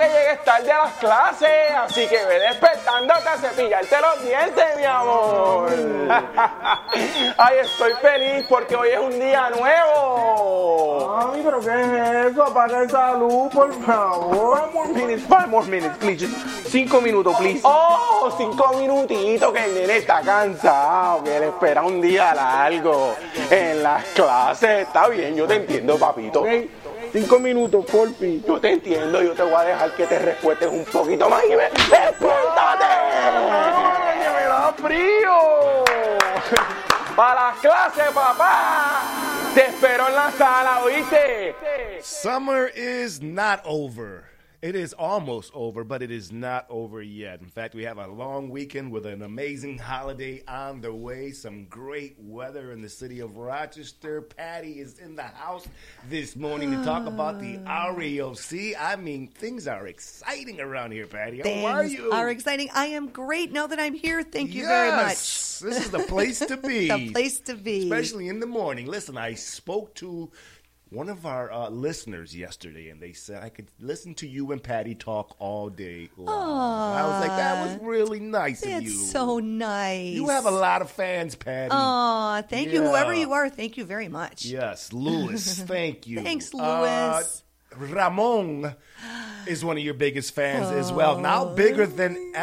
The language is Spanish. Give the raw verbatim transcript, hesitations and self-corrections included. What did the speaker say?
que llegues tarde a las clases, así que ve despertándote a cepillarte los dientes, mi amor. Ay, estoy feliz porque hoy es un día nuevo. Ay, pero ¿qué es eso? Apaga esa luz, por favor. Five more minutes, five more minutes, please. Cinco minutos, please. Oh, cinco minutitos que el nene está cansado, que él espera un día largo en las clases. Está bien, yo te entiendo, papito. Okay. Cinco minutos, porfi. Yo te entiendo, yo te voy a dejar que te recuestes un poquito más y me... ¡Despiértate! ¡Ay, que me da frío! ¡Para las clases, papá! ¡Te espero en la sala, ¿oíste? Summer is not over. It is almost over, but it is not over yet. In fact, we have a long weekend with an amazing holiday on the way. Some great weather in the city of Rochester. Patty is in the house this morning to talk about the R E O C. I mean, things are exciting around here, Patty. How Things are you? are exciting. I am great now that I'm here. Thank you yes, very much. This is the place to be. The place to be. Especially in the morning. Listen, I spoke to one of our uh, listeners yesterday, and they said I could listen to you and Patty talk all day long. Aww. I was like, that was really nice of you. It's so nice. You have a lot of fans, Patty. Aw, thank you. Yeah. Whoever you are, thank you very much. Yes, Louis, thank you. Thanks, Louis. Uh, Ramon is one of your biggest fans as well. Now bigger than